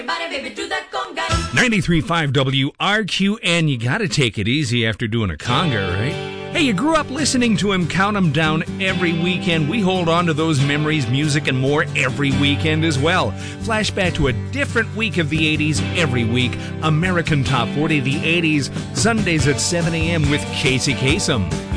93.5 WRQN. You gotta take it easy after doing a conga, right? Hey, you grew up listening to him count 'em down every weekend. We hold on to those memories, music, and more every weekend as well. Flashback to a different week of the 80s every week. American Top 40, the 80s, Sundays at 7 a.m. with Casey Kasem.